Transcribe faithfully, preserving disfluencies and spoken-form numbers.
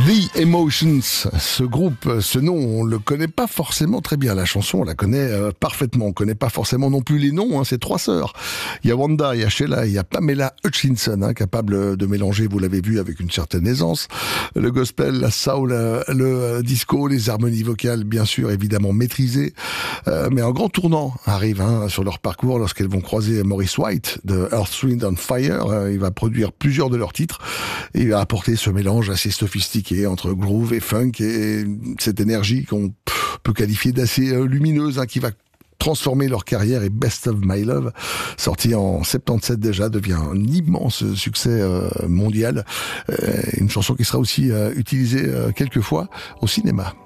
The Emotions, ce groupe, ce nom, on le connaît pas forcément très bien. La chanson, on la connaît euh, parfaitement. On connaît pas forcément non plus les noms, hein, c'est trois sœurs. Il y a Wanda, il y a Sheila, il y a Pamela Hutchinson, hein, capable de mélanger, vous l'avez vu, avec une certaine aisance, le gospel, la soul, le, le disco, les harmonies vocales, bien sûr, évidemment maîtrisées. Euh, mais un grand tournant arrive hein, sur leur parcours lorsqu'elles vont croiser Maurice White de Earth, Wind and Fire. Euh, il va produire plusieurs de leurs titres et il va apporter ce mélange assez sophistiqué entre groove et funk et cette énergie qu'on peut qualifier d'assez lumineuse hein, qui va transformer leur carrière. Et Best of My Love, sorti en soixante-dix-sept déjà, devient un immense succès euh, mondial. Euh, une chanson qui sera aussi euh, utilisée euh, quelques fois au cinéma.